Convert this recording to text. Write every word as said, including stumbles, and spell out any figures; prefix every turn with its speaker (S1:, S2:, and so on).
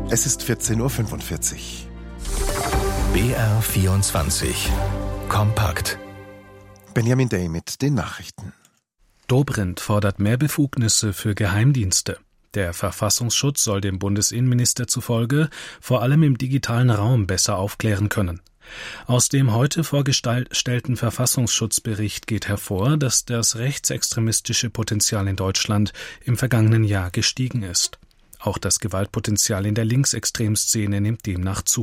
S1: Es ist vierzehn Uhr fünfundvierzig.
S2: B R vierundzwanzig. Kompakt.
S1: Benjamin Day mit den Nachrichten.
S3: Dobrindt fordert mehr Befugnisse für Geheimdienste. Der Verfassungsschutz soll dem Bundesinnenminister zufolge vor allem im digitalen Raum besser aufklären können. Aus dem heute vorgestellten Verfassungsschutzbericht geht hervor, dass das rechtsextremistische Potenzial in Deutschland im vergangenen Jahr gestiegen ist. Auch das Gewaltpotenzial in der Linksextremszene nimmt demnach zu.